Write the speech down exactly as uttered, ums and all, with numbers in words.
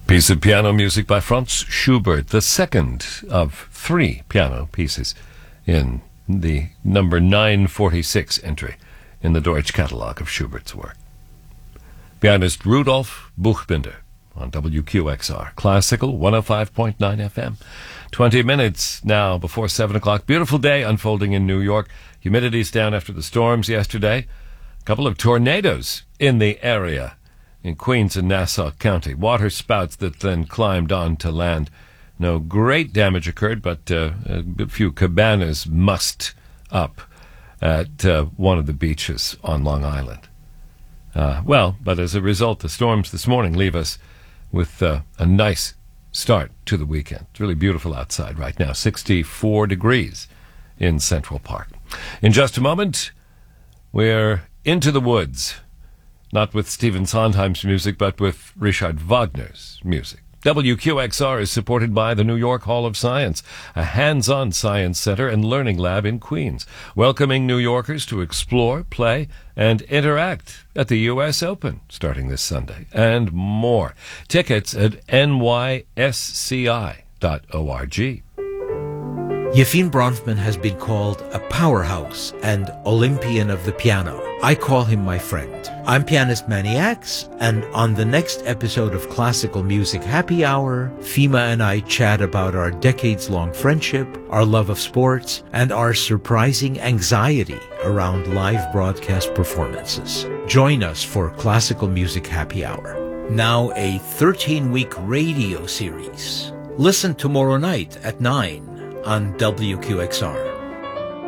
Piece of piano music by Franz Schubert, the second of three piano pieces in the number nine forty-six entry in the Deutsch Catalog of Schubert's work. Pianist Rudolf Buchbinder on W Q X R, Classical one oh five point nine F M. Twenty minutes now before seven o'clock. Beautiful day unfolding in New York. Humidity's down after the storms yesterday. A couple of tornadoes in the area in Queens and Nassau County. Water spouts that then climbed on to land. No great damage occurred, but uh, a few cabanas mussed up at uh, one of the beaches on Long Island. Uh, well, but as a result, the storms this morning leave us with uh, a nice start to the weekend. It's really beautiful outside right now, sixty-four degrees in Central Park. In just a moment, we're into the woods, not with Stephen Sondheim's music, but with Richard Wagner's music. W Q X R is supported by the New York Hall of Science, a hands-on science center and learning lab in Queens, welcoming New Yorkers to explore, play, and interact at the U S Open starting this Sunday, and more. Tickets at N Y S C I dot org. Yefim Bronfman has been called a powerhouse and Olympian of the piano. I call him my friend. I'm pianist Manny Axe, and on the next episode of Classical Music Happy Hour, Fima and I chat about our decades-long friendship, our love of sports, and our surprising anxiety around live broadcast performances. Join us for Classical Music Happy Hour. Now a thirteen-week radio series. Listen tomorrow night at nine on W Q X R.